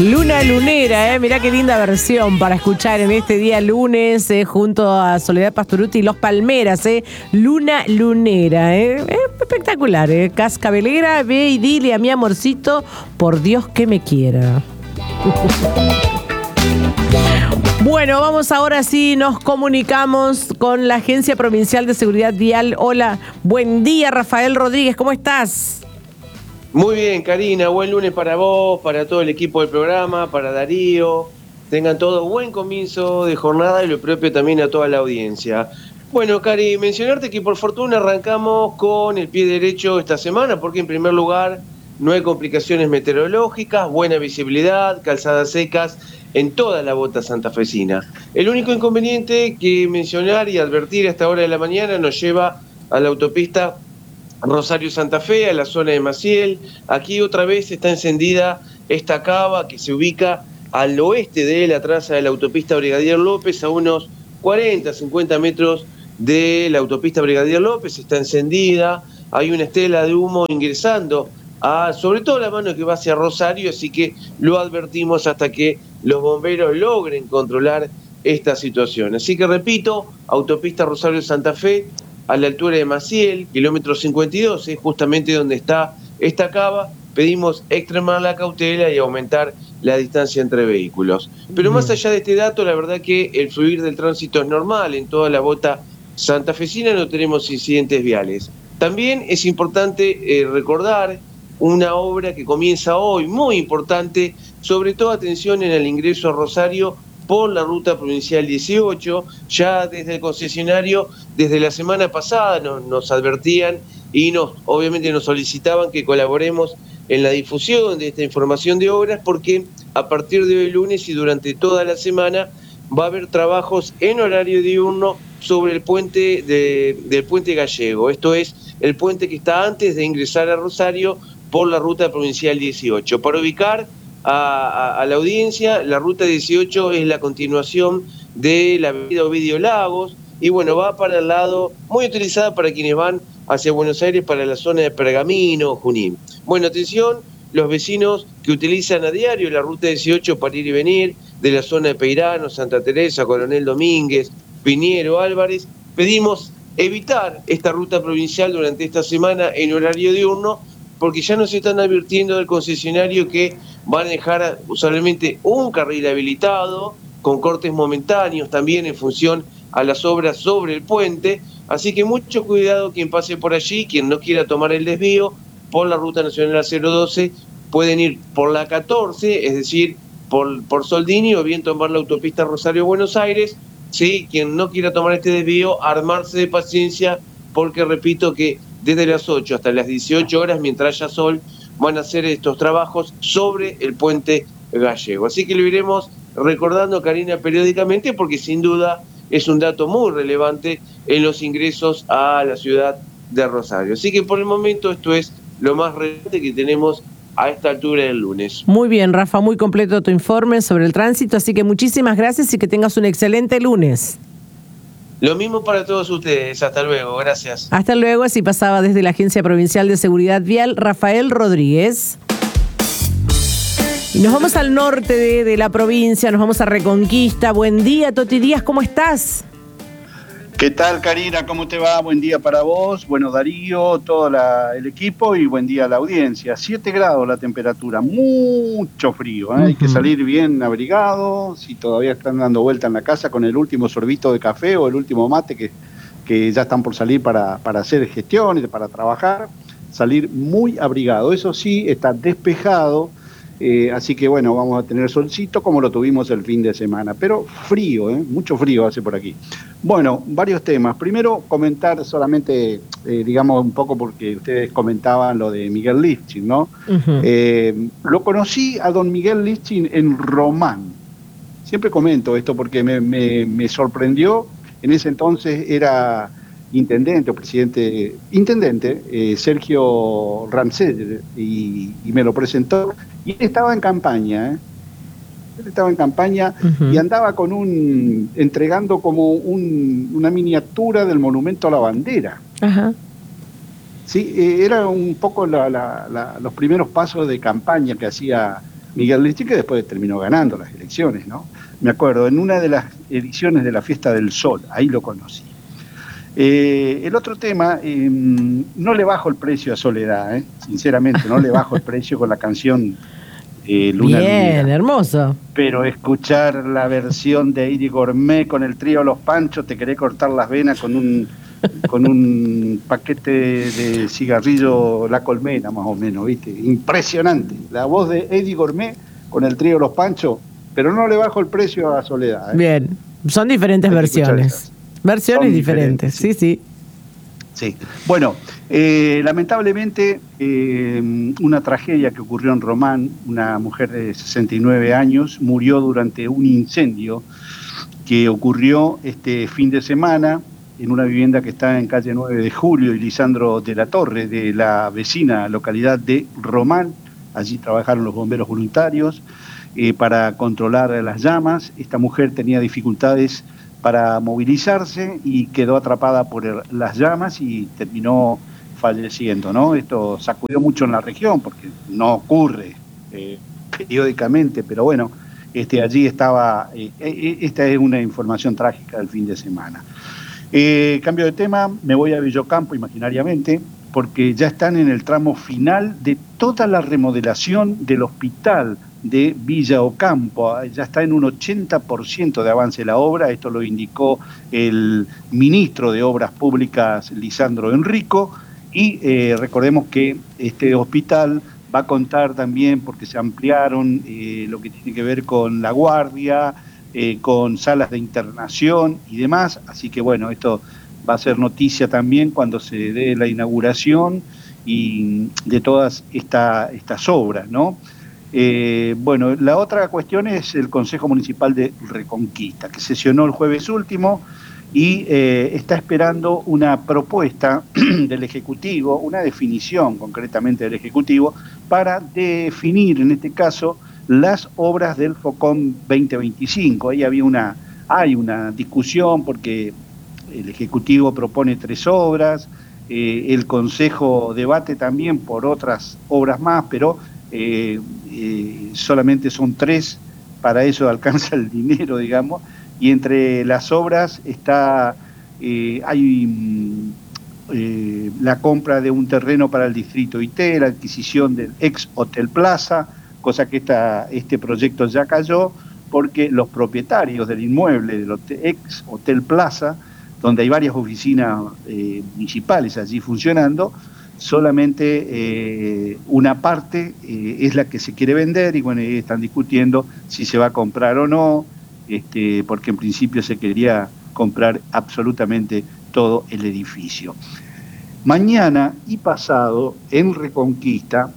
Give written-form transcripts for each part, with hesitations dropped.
Luna Lunera, mirá qué linda versión para escuchar en este día lunes, junto a Soledad Pastorutti y Los Palmeras, Luna Lunera, espectacular, Cascabelera, ve y dile a mi amorcito, por Dios que me quiera. Bueno, vamos ahora sí, nos comunicamos con la Agencia Provincial de Seguridad Vial. Hola, buen día, Rafael Rodríguez, ¿cómo estás? Muy bien, Karina, buen lunes para vos, para todo el equipo del programa, para Darío. Tengan todo buen comienzo de jornada y lo propio también a toda la audiencia. Bueno, Cari, mencionarte que por fortuna arrancamos con el pie derecho esta semana, porque en primer lugar no hay complicaciones meteorológicas, buena visibilidad, calzadas secas en toda la bota santafesina. El único inconveniente que mencionar y advertir a esta hora de la mañana nos lleva a la autopista Rosario-Santa Fe, a la zona de Maciel. Aquí otra vez está encendida esta cava que se ubica al oeste de la traza de la autopista Brigadier López, a unos 40, 50 metros de la autopista Brigadier López. Está encendida, hay una estela de humo ingresando a, sobre todo la mano que va hacia Rosario, así que lo advertimos hasta que los bomberos logren controlar esta situación. Así que repito, autopista Rosario-Santa Fe, a la altura de Maciel, kilómetro 52, es justamente donde está esta cava. Pedimos extremar la cautela y aumentar la distancia entre vehículos. Pero más allá de este dato, la verdad que el fluir del tránsito es normal. En toda la bota santafesina no tenemos incidentes viales. También es importante recordar una obra que comienza hoy, muy importante, sobre todo atención en el ingreso a Rosario por la ruta provincial 18, ya desde el concesionario, desde la semana pasada nos advertían y obviamente nos solicitaban que colaboremos en la difusión de esta información de obras, porque a partir de hoy lunes y durante toda la semana va a haber trabajos en horario diurno sobre el puente del puente Gallego. Esto es el puente que está antes de ingresar a Rosario por la ruta provincial 18. Para ubicar a la audiencia, la ruta 18 es la continuación de la avenida Ovidio Lagos y bueno, va para el lado, muy utilizada para quienes van hacia Buenos Aires, para la zona de Pergamino, Junín. Bueno, atención, los vecinos que utilizan a diario la ruta 18 para ir y venir de la zona de Peirano, Santa Teresa, Coronel Domínguez, Piñero, Álvarez, pedimos evitar esta ruta provincial durante esta semana en horario diurno, porque ya nos están advirtiendo del concesionario que van a dejar solamente un carril habilitado, con cortes momentáneos también en función a las obras sobre el puente. Así que mucho cuidado quien pase por allí, quien no quiera tomar el desvío por la Ruta Nacional 012, pueden ir por la 14, es decir, por Soldini, o bien tomar la autopista Rosario-Buenos Aires. Sí, quien no quiera tomar este desvío, armarse de paciencia, porque repito que desde las 8 hasta las 18 horas, mientras haya sol, van a hacer estos trabajos sobre el puente Gallego. Así que lo iremos recordando, Karina, periódicamente, porque sin duda es un dato muy relevante en los ingresos a la ciudad de Rosario. Así que por el momento esto es lo más relevante que tenemos a esta altura del lunes. Muy bien, Rafa, muy completo tu informe sobre el tránsito, así que muchísimas gracias y que tengas un excelente lunes. Lo mismo para todos ustedes. Hasta luego. Gracias. Hasta luego. Así pasaba desde la Agencia Provincial de Seguridad Vial, Rafael Rodríguez. Y nos vamos al norte de la provincia, nos vamos a Reconquista. Buen día, Toti Díaz, ¿cómo estás? ¿Qué tal, Karina? ¿Cómo te va? Buen día para vos, bueno, Darío, todo el equipo y buen día a la audiencia. 7 grados la temperatura, mucho frío, ¿eh? Hay que salir bien abrigado, si todavía están dando vuelta en la casa con el último sorbito de café o el último mate que ya están por salir para hacer gestiones, para trabajar, salir muy abrigado. Eso sí, está despejado. Así que bueno, vamos a tener solcito como lo tuvimos el fin de semana, pero frío, mucho frío hace por aquí. Bueno, varios temas. Primero, comentar solamente, digamos, un poco porque ustedes comentaban lo de Miguel Lichtin, ¿no? Lo conocí a don Miguel Lichtin en Román. Siempre comento esto porque me sorprendió. En ese entonces era intendente o intendente, Sergio Ramsey, y me lo presentó. Y él estaba en campaña, Él estaba en campaña y andaba entregando como una miniatura del monumento a la bandera. Sí, era un poco los primeros pasos de campaña que hacía Miguel Lichi, que después terminó ganando las elecciones, ¿no? Me acuerdo, en una de las ediciones de la Fiesta del Sol, ahí lo conocí. El otro tema, no le bajo el precio a Soledad, sinceramente, no le bajo el precio con la canción Luna Bien, Lunera. hermoso. Pero escuchar la versión de Eddie Gourmet con el trío Los Panchos, te querés cortar las venas con un paquete de cigarrillo La Colmena, más o menos, ¿viste? Impresionante. La voz de Eddie Gourmet con el trío Los Panchos, pero no le bajo el precio a Soledad. Bien, son diferentes versiones. Versiones Son diferentes, sí, sí. Sí. Bueno, lamentablemente una tragedia que ocurrió en Román, una mujer de 69 años murió durante un incendio que ocurrió este fin de semana en una vivienda que está en calle 9 de Julio y Lisandro de la Torre, de la vecina localidad de Román. Allí trabajaron los bomberos voluntarios para controlar las llamas. Esta mujer tenía dificultades para movilizarse y quedó atrapada por las llamas y terminó falleciendo, ¿no? Esto sacudió mucho en la región porque no ocurre periódicamente, pero bueno, allí estaba, esta es una información trágica del fin de semana. Cambio de tema, me voy a Villocampo imaginariamente, porque ya están en el tramo final de toda la remodelación del hospital de Villa Ocampo. Ya está en un 80% de avance la obra, esto lo indicó el ministro de Obras Públicas, Lisandro Enrico, y recordemos que este hospital va a contar también, porque se ampliaron lo que tiene que ver con la guardia, con salas de internación y demás, así que bueno, esto va a ser noticia también cuando se dé la inauguración y de todas estas obras, ¿no? Bueno, la otra cuestión es el Consejo Municipal de Reconquista, que sesionó el jueves último y está esperando una propuesta del Ejecutivo, una definición concretamente del Ejecutivo, para definir, en este caso, las obras del FOCOM 2025. Ahí hay una discusión porque el Ejecutivo propone 3 obras, el Consejo debate también por otras obras más, pero solamente son 3, para eso alcanza el dinero, digamos, y entre las obras hay la compra de un terreno para el distrito IT, la adquisición del ex Hotel Plaza, cosa que este proyecto ya cayó porque los propietarios del inmueble del ex Hotel Plaza, donde hay varias oficinas municipales allí funcionando, solamente una parte es la que se quiere vender y bueno, están discutiendo si se va a comprar o no, porque en principio se quería comprar absolutamente todo el edificio. Mañana y pasado en Reconquista,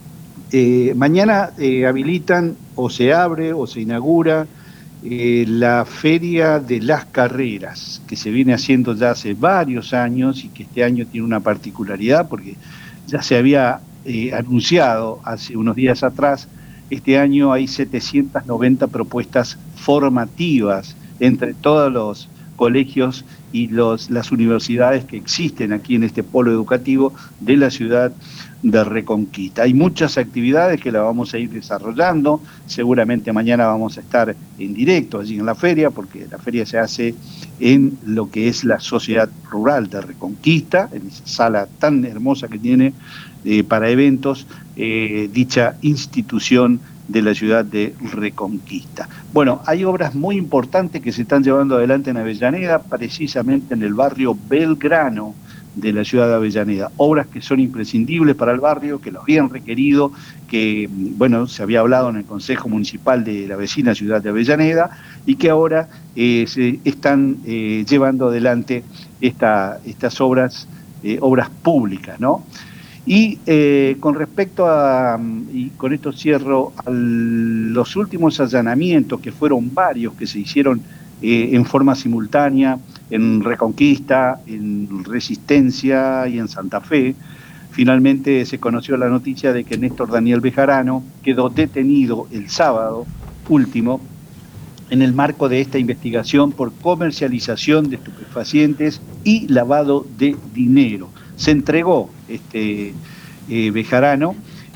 mañana habilitan o se abre o se inaugura la Feria de las Carreras, que se viene haciendo ya hace varios años y que este año tiene una particularidad porque ya se había anunciado hace unos días atrás. Este año hay 790 propuestas formativas entre todos los colegios y las universidades que existen aquí en este polo educativo de la ciudad de Reconquista. Hay muchas actividades que las vamos a ir desarrollando, seguramente mañana vamos a estar en directo allí en la feria, porque la feria se hace en lo que es la Sociedad Rural de Reconquista, en esa sala tan hermosa que tiene para eventos dicha institución de la ciudad de Reconquista. Bueno, hay obras muy importantes que se están llevando adelante en Avellaneda, precisamente en el barrio Belgrano de la ciudad de Avellaneda. Obras que son imprescindibles para el barrio, que lo habían requerido, que, bueno, se había hablado en el Consejo Municipal de la vecina ciudad de Avellaneda y que ahora se están llevando adelante estas obras públicas, ¿no? Y con respecto y con esto cierro, a los últimos allanamientos, que fueron varios, que se hicieron en forma simultánea en Reconquista, en Resistencia y en Santa Fe, finalmente se conoció la noticia de que Néstor Daniel Bejarano quedó detenido el sábado último en el marco de esta investigación por comercialización de estupefacientes y lavado de dinero. Se entregó Bejarano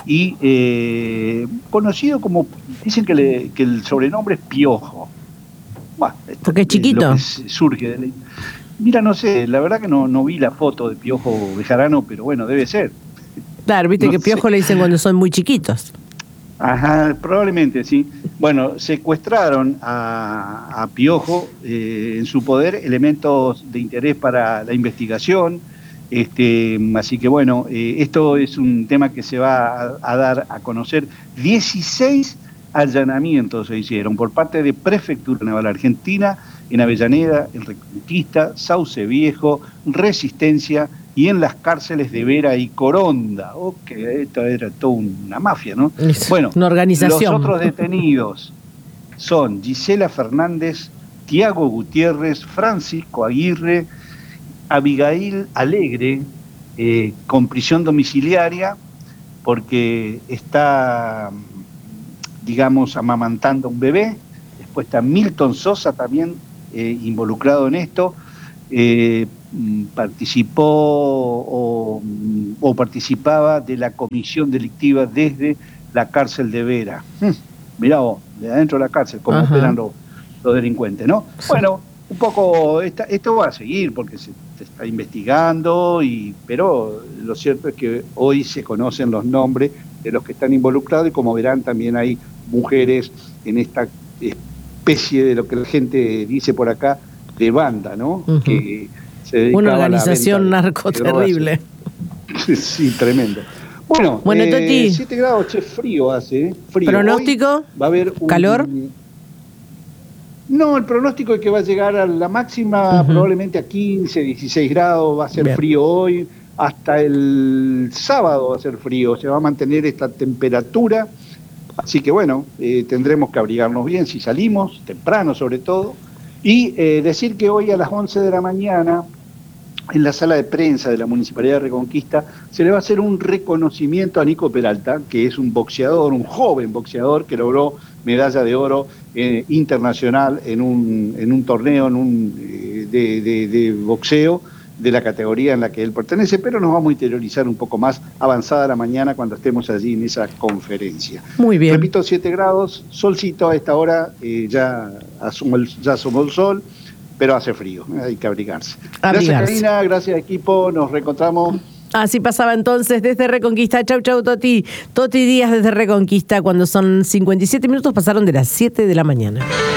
y conocido como, dicen que el sobrenombre es Piojo. Bueno, porque es chiquito. Lo que surge de mira, no sé, la verdad que no vi la foto de Piojo Bejarano, pero bueno, debe ser. Claro, viste No que Piojo sé. le dicen cuando son muy chiquitos. Ajá, probablemente sí. Bueno, secuestraron a Piojo, en su poder elementos de interés para la investigación. Así que bueno, esto es un tema que se va a dar a conocer. 16 allanamientos se hicieron por parte de Prefectura Naval Argentina en Avellaneda, en Reconquista, Sauce Viejo, Resistencia y en las cárceles de Vera y Coronda. Esto era toda una mafia, ¿no? Bueno, una organización. Los otros detenidos son Gisela Fernández, Tiago Gutiérrez, Francisco Aguirre, Abigail Alegre, con prisión domiciliaria porque está, digamos, amamantando a un bebé. Después está Milton Sosa también involucrado en esto. Participó o participaba de la comisión delictiva desde la cárcel de Vera. Mirá vos, de adentro de la cárcel, como operan los delincuentes, ¿no? Bueno, un poco esto va a seguir porque se está investigando, pero lo cierto es que hoy se conocen los nombres de los que están involucrados y como verán también hay mujeres en esta especie de lo que la gente dice por acá de banda, ¿no? Que se dedicaba una organización a la venta narco terrible. Sí, tremendo. Bueno, Toti, 7 grados, frío hace, frío. ¿Pronóstico? Hoy va a haber ¿calor? No, el pronóstico es que va a llegar a la máxima probablemente a 15, 16 grados, va a ser frío hoy, hasta el sábado va a ser frío, se va a mantener esta temperatura, así que bueno, tendremos que abrigarnos bien si salimos, temprano sobre todo, y decir que hoy a las 11 de la mañana, en la sala de prensa de la Municipalidad de Reconquista, se le va a hacer un reconocimiento a Nico Peralta, que es un boxeador, un joven boxeador que logró medalla de oro internacional en un torneo de boxeo de la categoría en la que él pertenece, pero nos vamos a interiorizar un poco más avanzada la mañana cuando estemos allí en esa conferencia. Muy bien. Repito, 7 grados, solcito a esta hora, ya asomó el sol, pero hace frío, hay que abrigarse. Gracias, Karina, gracias, equipo, nos reencontramos. Así pasaba entonces desde Reconquista. Chau, chau, Toti. Toti Díaz desde Reconquista, cuando son 57 minutos, pasaron de las 7 de la mañana.